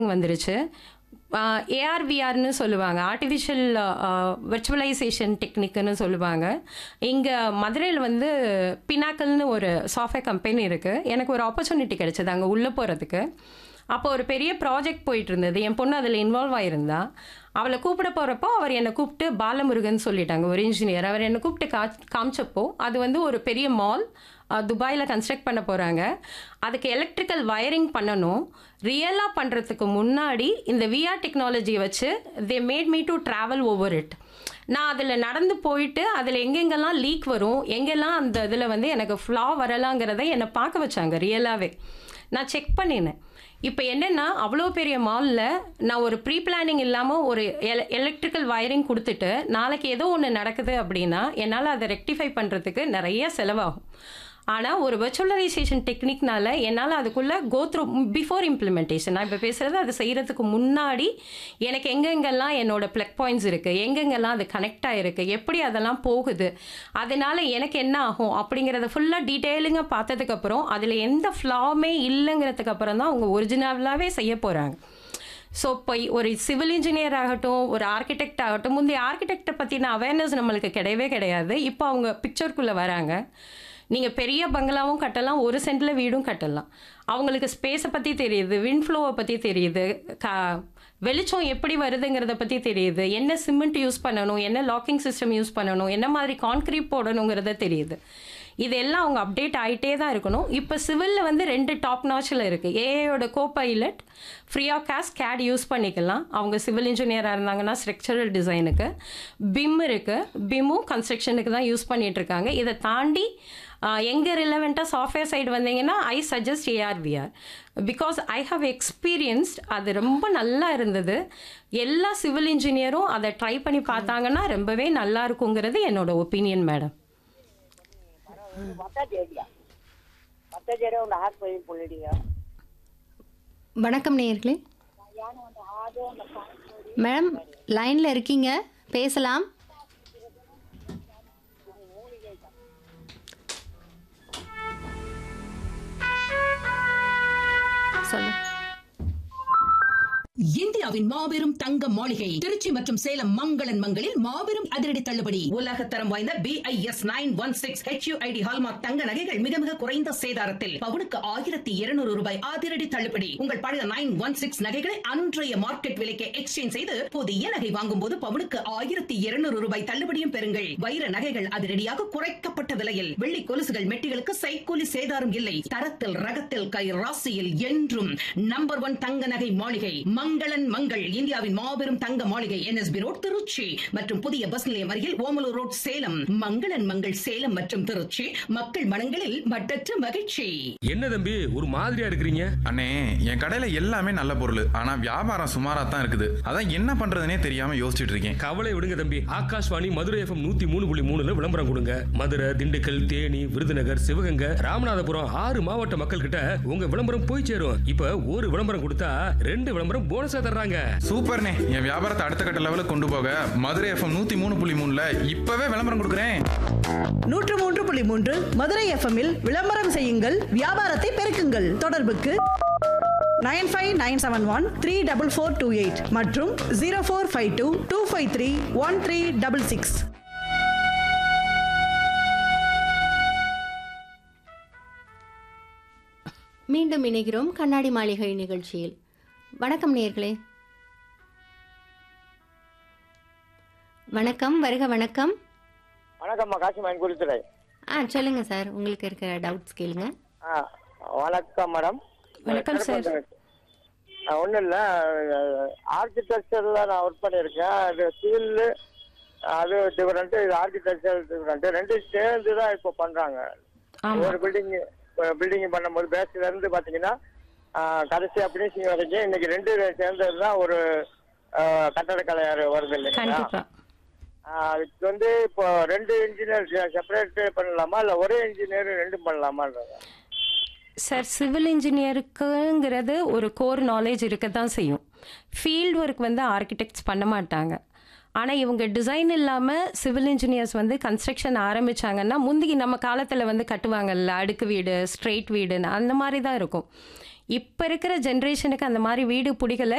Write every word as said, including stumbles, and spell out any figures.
வந்துருச்சு. ஆ ஏஆர்-விஆர்ன்னு சொல்லுவாங்க. ஆர்டிஃபிஷியல் அ விர்ச்சுவலைசேஷன் டெக்னிக்ன்னு சொல்லுவாங்க. இங்க மதுரையில வந்து பினாக்கிள்னு ஒரு சாஃப்ட்வேர் கம்பெனி இருக்கு. எனக்கு ஒரு ஆப்பர்ச்சுனிட்டி கிடைச்சது அங்க உள்ள போறதுக்கு. அப்போ ஒரு பெரிய ப்ராஜெக்ட் போயிட்டு இருந்தது. என் பொண்ணு அதில இன்வால்வ் ஆயிருந்தா. அவள கூப்பிட போறப்போ, அவர் என்ன கூப்பிட்டு பாலமுருகன் சொல்லிட்டாங்க. ஒரு இன்ஜினியர். அவர் என்ன கூப்பிட்டு காச் காமிச்சப்போ, அது வந்து ஒரு பெரிய மால். அ துபாயில கன்ஸ்ட்ரக்ட் பண்ண போறாங்க. அதுக்கு எலக்ட்ரிக்கல் வயரிங் பண்ணணும். ரியலா பண்றதுக்கு முன்னாடி இந்த விஆர் டெக்னாலஜிய வச்சு they made me two travel over it. நான் அதில நடந்து போயிட்டு, அதில எங்கெங்கெல்லாம் லீக் வரும், எங்கெல்லாம் அந்த இதில வந்து எனக்கு ஃப்ளா வரலாங்கிறத என்ன பார்க்க வச்சாங்க ரியலாவே. நான் செக் பண்ணினேன். இப்ப என்னன்னா, அவ்வளோ பெரிய மால்ல நான் ஒரு ப்ரீ பிளானிங் இல்லாம ஒரு எல எலக்ட்ரிக்கல் வயரிங் குடுத்துட்டு, நாளைக்கு ஏதோ ஒண்ணு நடக்குது அப்படின்னா, என்னால அத ரெக்டிஃபை பண்றதுக்கு நெறைய செலவாகும். ஆனா, ஒரு விர்ச்சுவலைசேஷன் டெக்னிக்னால என்னால அதுக்குள்ள கோ த்ரூ பிஃபோர் இம்ப்ளிமெண்டேஷன். நான் இப்ப பேசுறது அது செய்றதுக்கு முன்னாடி, எனக்கு எங்கெங்கெல்லாம் என்னோட பிளக் பாயிண்ட்ஸ் இருக்கு, எங்கெங்கெல்லாம் அது கனெக்ட் ஆயிருக்கு, எப்படி அதெல்லாம் போகுது, அதனால எனக்கு என்ன ஆகும் அப்படிங்கிறத ஃபுல்லா டீட்டெயிலிங்கா பார்த்ததுக்கப்புறம், அதில எந்த ஃப்ளாவுமே இல்லங்கிறதுக்கு அப்புறம் தான் அவங்க ஒரிஜினலாவே செய்ய போறாங்க. ஸோ, இப்போ ஒரு சிவில் இன்ஜினியர் ஆகட்டும், ஒரு ஆர்க்கிடெக்ட் ஆகட்டும், முந்தைய ஆர்க்கிடெக்ட்ட பத்தின அவேர்னஸ் நம்மளுக்கு கிடையவே கிடையாது. இப்போ அவங்க பிக்சர்க்குள்ள வராங்க. நீங்க பெரிய பங்களாவும் கட்டலாம், ஒரு சென்ட்ல வீடும் கட்டலாம். அவங்களுக்கு ஸ்பேஸ பத்தி தெரியுது, விண்ட் ஃப்ளோவ பத்தி தெரியுது, க வெளிச்சம் எப்படி வருதுங்கிறத பத்தி தெரியுது, என்ன சிமெண்ட் யூஸ் பண்ணணும், என்ன லாக்கிங் சிஸ்டம் யூஸ் பண்ணணும், என்ன மாதிரி கான்கிரீட் போடணுங்கிறத தெரியுது. இதெல்லாம் அவங்க அப்டேட் ஆயிட்டே தான் இருக்கணும். இப்ப சிவில்ல வந்து ரெண்டு டாப் நாட்ச்ல இருக்கு. ஏஐயோட copilot, free of cost gate use பண்ணிக்கலாம். அவங்க சிவில் இன்ஜினியரா இருந்தாங்கன்னா ஸ்ட்ரக்சரல் டிசைனுக்கு. பிம் இருக்கு. பிம்மும் கன்ஸ்ட்ரக்ஷனுக்கு தான் யூஸ் பண்ணிட்டு இருக்காங்க. இத தாண்டி அ எங்க ரிலவென்ட்டா சாஃப்ட்வேர் சைடு வந்தீங்கன்னா, ஐ suggest AR-VR. Because I have experienced. அது ரொம்ப நல்லா இருந்தது. எல்லா சிவில் இன்ஜினியரும் அத ட்ரை பண்ணி பார்த்தாங்கன்னா, ரொம்பவே நல்லா இருக்குங்கிறது என்னோட ஒப்பீனியன் மேடம். வணக்கம் நேயர்களே. மேடம் லைன்ல இருக்கீங்க, பேசலாம். சொல்லு. இந்தியாவின் மாபெரும் தங்க மாளிகை திருச்சி மற்றும் சேலம் மங்களன் மங்களில் மாபெரும் அதிரடி தள்ளுபடி. உலக தரம் வாய்ந்த BIS nine one six HUID hallmark தங்க நகைகள் மிக மிக குறைந்த சேதாரத்தில் பவுனுக்கு ஆயிரத்தி இருநூறு ரூபாய் அதிரடி தள்ளுபடி. உங்கள் பழைய நைன் ஒன் சிக்ஸ் நகைகளை அன்றைய மார்க்கெட் விலைக்கு எக்ஸ்சேஞ்ச் செய்து புதிய நகை வாங்கும் போது பவுனுக்கு ஆயிரத்தி இருநூறு ரூபாய் தள்ளுபடியும் பெறுங்கள். வைர நகைகள் அதிரடியாக குறைக்கப்பட்ட விலையில். வெள்ளி கொலுசுகள் மெட்டிகளுக்கு சைக்கூலி சேதாரம் இல்லை. தரத்தில் ரகத்தில் கை ராசியில் என்றும் நம்பர் ஒன் தங்க நகை மாளிகை மங்களன் மங்கள். இந்தியாவின் மாபெரும் தங்க மாளிகை என்எஸ்பி ரோட் திருச்சி மற்றும் புதிய பஸ் நிலையம் அருகில் ஓமலூர் ரோட் சேலம். மங்களன் மங்கள் சேலம் மற்றும் திருச்சி. மக்கள் மனங்களில் மட்டற்ற மகிழ்ச்சி. என்ன தம்பி ஒரு மாதிரியா இருக்கிறீங்க? அண்ணே, என் கடையில எல்லாமே நல்ல பொருள், ஆனா வியாபாரம் சுமாரா தான் இருக்குது. அதான் என்ன பண்றதுனே தெரியாம யோசிச்சுட்டு இருக்கேன். கவலை விடுங்க தம்பி. ஆகாஷ்வாணி மதுரை எஃப்எம் நூத்தி மூணு புள்ளி மூணுல விளம்பரம் கொடுங்க. மதுரை, திண்டுக்கல், தேனி, விருதுநகர், சிவகங்கை, ராமநாதபுரம் ஆறு மாவட்ட மக்கள் கிட்ட உங்க விளம்பரம் போய் சேரும். இப்ப ஒரு விளம்பரம் கொடுத்தா ரெண்டு விளம்பரம் போனஸா தர்றாங்க. சூப்பர்ண்ணே, என் வியாபாரத்தை அடுத்த கட்ட லெவலுக்கு கொண்டு போக மதுரை எஃப்எம் நூத்தி மூணு புள்ளி மூணுல இப்பவே விளம்பரம் கொடுக்குறேன். நூற்று மூன்று புள்ளி மூன்று மதுரை எஃப்எம்மில் விளம்பரம் செய்யுங்கள், வியாபாரத்தை பெருக்குங்கள். தொடர்புக்கு nine five nine seven one three double four two eight மற்றும் zero four five two two five three one three double six. மீண்டும் இணைகிறோம் கண்ணாடி மாளிகை நிகழ்ச்சியில். வணக்கம் நேயர்களே. வணக்கம், வருக வணக்கம். வணக்கம்மா, காசிமாயன் குறித்துறை. ஆ சொல்லுங்க சார், உங்களுக்கு இருக்கிற டவுட்ஸ் கேளுங்க. ஆ வணக்கம் மேடம். வணக்கம் சார். ஒன்றும் இல்லை, ஆர்கிடெக்சரில் நான் ஒர்க் பண்ணியிருக்கேன். அது சிவில் அது டிஃப்ரெண்ட்டு, இது ஆர்கிடெக்சர் டிஃப்ரெண்ட்டு. ரெண்டும் சேர்ந்து தான் இப்போ பண்ணுறாங்க. ஒரு பில்டிங் பில்டிங் பண்ணும்போது பேஸ்லேருந்து பார்த்தீங்கன்னா கடைசியாக ஃபினிஷிங் வரைக்கும் இன்னைக்கு ரெண்டு சேர்ந்தது தான் ஒரு கட்டடக்கலை வருது இல்லைங்களா? அதுக்கு வந்து இப்போ ரெண்டு இன்ஜினியர் செப்பரேட் பண்ணலாமா, இல்லை ஒரே இன்ஜினியர் ரெண்டும் பண்ணலாமான்றாங்க சார். சிவில் இன்ஜினியருக்குங்கிறது ஒரு கோர் நாலேஜ் இருக்க தான் செய்யும். ஃபீல்டு ஒர்க் வந்து ஆர்கிடெக்ட்ஸ் பண்ண மாட்டாங்க. ஆனால் இவங்க டிசைன் இல்லாமல் சிவில் இன்ஜினியர்ஸ் வந்து கன்ஸ்ட்ரக்ஷன் ஆரம்பித்தாங்கன்னா, முந்தைய நம்ம காலத்தில் வந்து கட்டுவாங்கல்ல அடுக்கு வீடு, ஸ்ட்ரெயிட் வீடுன்னு, அந்த மாதிரி தான் இருக்கும். இப்போ இருக்கிற ஜென்ரேஷனுக்கு அந்த மாதிரி வீடு பிடிக்கல.